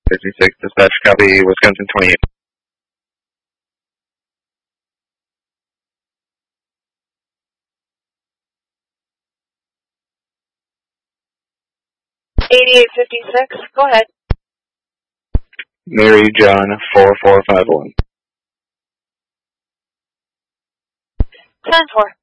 56, dispatch, copy, Wisconsin 28. Go ahead. Mary John 4451. 10-4.